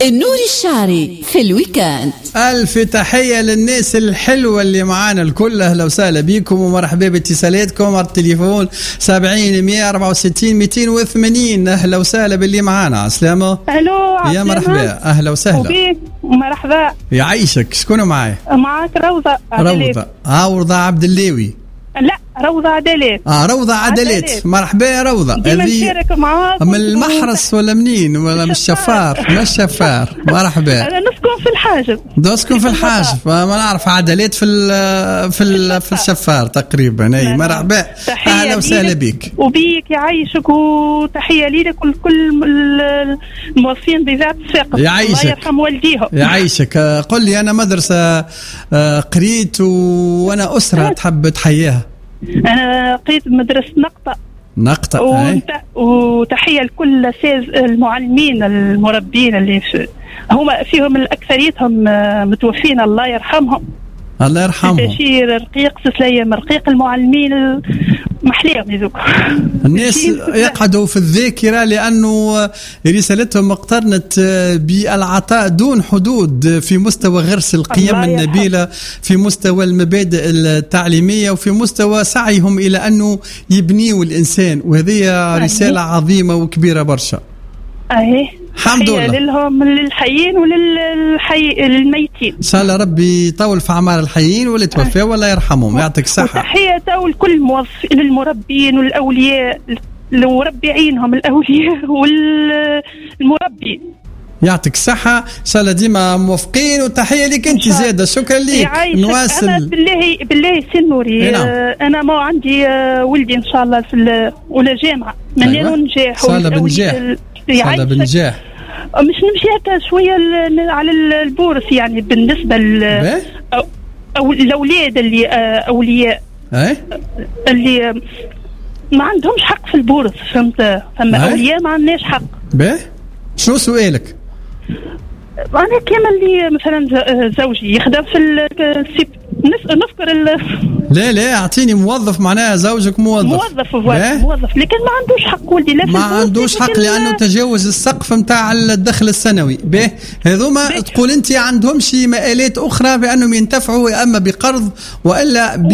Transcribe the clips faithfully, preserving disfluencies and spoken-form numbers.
النور الشعري في الويكاند. ألف تحية للناس الحلوة اللي معانا الكل. أهلا وسهلا بكم ومرحبا باتصالاتكم على التليفون سبعين مية أربعة وستين مئتين وثمانين. أهلا وسهلا باللي معانا. عسلامة. ألو يا مرحبا. أهلا وسهلا. مرحبا. يعيشك. شكونه معايا؟ معك روضة عدلات. روضة. آه روضة عبد الليوي. لا روضة عدلات. اه روضة عدلات. مرحبا يا روضة. ديما نشارك معاك. من المحرس ولا منين ولا من الشفار؟ من الشفار. مرحبا. انا نسكن في الحاجب. نسكن في الحاجب. ما نعرف عدلات في ال في ال في الشفار تقريبا. اي مرحبا. اهلا وسهلا بك. وبيك يعيشك وتحية ليك ولكل الموظفين بذات الثقة. يعيشك. الله يرحم والديهم. يعيشك. قل لي انا مدرسة قريت وانا أسرة تحب تحييها. أنا قيت مدرسة نقطة. نقطة. وت... وتحية لكل أساتذة المعلمين المربين اللي في... هم فيهم الأكثريتهم متوفين الله يرحمهم. الله يرحمهم. بشير رقيق سليم رقيق المعلمين محليهم يذوك. الناس يقعدوا في الذاكرة لأنه رسالتهم اقترنت بالعطاء دون حدود في مستوى غرس القيم النبيلة، في مستوى المبادئ التعليمية، وفي مستوى سعيهم إلى أنه يبنيوا الإنسان، وهذه رسالة عظيمة وكبيرة برشا. أيه. الحمد لله. للهم للحيين وللحي الميتين. إن شاء الله ربي يطول في أعمار الحيين واللي توفى ولا يرحمهم. يعطيك الصحة. تحية لكل كل الموظفين المربين والأولياء وربي يعينهم الأولياء والمربين. يعطيك الصحة. إن شاء الله ديما موفقين. وتحية لك أنت زيادة. شكرا لك. نواصل. أنا بالله بالله سنوري. آه أنا ما عندي آه ولدي إن شاء الله في ولا جامعة من أيوة. ننجح. إن شاء الله بنجاح. إن شاء الله بنجاح. مش نمشي هكا شوية على البورس يعني بالنسبة ل أو, أو الأولاد اللي أولياء أي؟ اللي ما عندهمش حق في البورس. فهمت؟ فما أولياء ما عندناش حق. باهي. شو سؤالك؟ أنا كما اللي مثلا زوجي يخدم في السيب نفكر ال لا لا اعطيني موظف معناها زوجك موظف موظف موظف لكن ما عندوش حق ولدي. لا ما عندوش حق لانه تجاوز السقف نتاع الدخل السنوي. به هذوما تقول انت عندهم شي مآلات اخرى بانهم ينتفعوا اما بقرض والا ب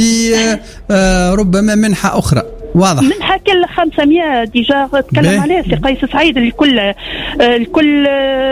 ربما منحه اخرى. واضح. منحه كل خمسمية ديجا تكلم عليها سي قيس سعيد. الكل الكل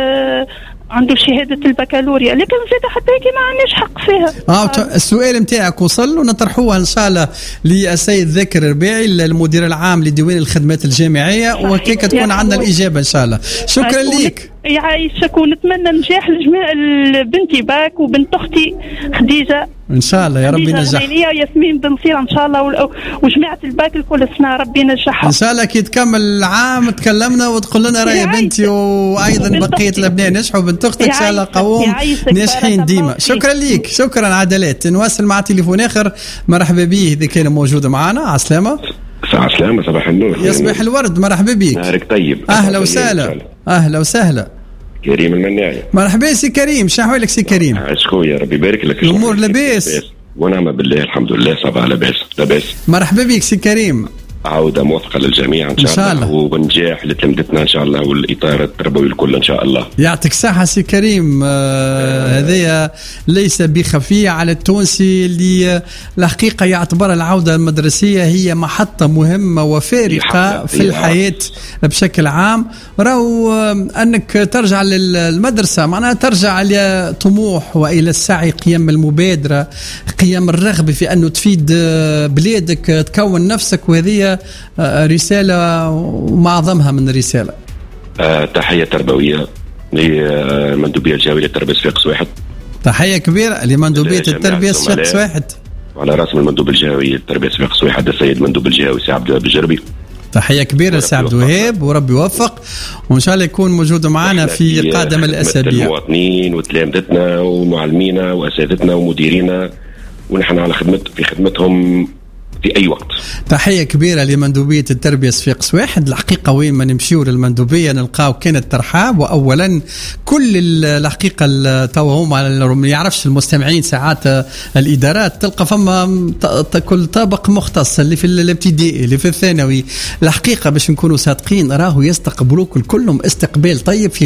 عنده شهادة البكالوريا لكن زاد حتى هيك ما عندناش حق فيها. اه السؤال متاعك وصل ونطرحوها ان شاء الله للسيد ذاكر الرباعي المدير العام لديوان الخدمات الجامعية وكيك تكون عندنا الإجابة ان شاء الله. شكرا لك. يعيشك ونتمنى نجاح لجميع بنتي باك وبنت اختي خديجة ان شاء الله. يا ربي ينجح. ياسمين بن صير ان شاء الله وجماعة الباك الكل سنة ربي ينجحها ان شاء الله. كي تكمل العام تكلمنا وتقول لنا راهي بنتي وايضا بقية الابناء نجحوا بنت اختك ان شاء الله قوم ناجحين ديما. شكرا ليك. شكرا عدلات. نواصل مع تليفون اخر. مرحبا به اذا كان موجود معنا. عسلامة. عسلامة. صباح النور. يصبح الورد. مرحبا بك. نهارك طيب. اهلا وسهلا. اهلا وسهلا. كريم المناعي. مرحبا سي كريم. شحوالك سي كريم؟ عشكو يا ربي يبارك لك. الامور لاباس؟ ونعم بالله الحمد لله. صباح لاباس لاباس. مرحبا بك سي كريم. عودة موفقة للجميع إن شاء, إن شاء الله, الله. ونجاح لتلمذتنا إن شاء الله والإطار التربوي الكل إن شاء الله. يعطيك الصحة سي كريم. آه هذا ليس بخفية على التونسي اللي الحقيقة يعتبر العودة المدرسية هي محطة مهمة وفارقة في الحياة بشكل عام. راهو أنك ترجع للمدرسة معناها ترجع لطموح وإلى السعي، قيم المبادرة، قيم الرغبة في أنه تفيد بلادك، تكون نفسك، وهذه رسالة ومعظمها من رسالة. أه تحية تربوية لمندوبية الجاوية للتربية صفاق سواحد. تحية كبيرة لمندوبية التربية صفاق سواحد. وعلى رأس المندوب الجهوي للتربية صفاق سواحد السيد مندوب الجهوي سي عبد الوهاب الجربي. تحية كبيرة سي عبد الوهاب وربي يوفق، وإن شاء الله يكون موجود معنا في قادم الأسابيع. المواطنين وتلامذتنا ومعلمينا وأساتذتنا ومديرينا ونحن على خدمت في خدمتهم في أي وقت. تحية كبيرة لمندوبية التربية صفاق سواحد. الحقيقة وين ما نمشيو للمندوبية نلقاو كانت ترحاب، وأولا كل الحقيقة تو هما ما يعرفش المستمعين ساعات الإدارات تلقى فما كل طابق مختص اللي في الابتدائي اللي في الثانوي. الحقيقة باش نكونوا صادقين راهو يستقبلوك كلهم استقبال طيب في